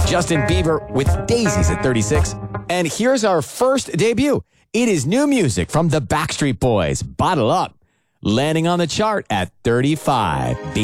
Justin Bieber with Daisies at 36. And here's our first debut. It is new music from the Backstreet Boys, Bottle Up, landing on the chart at 35.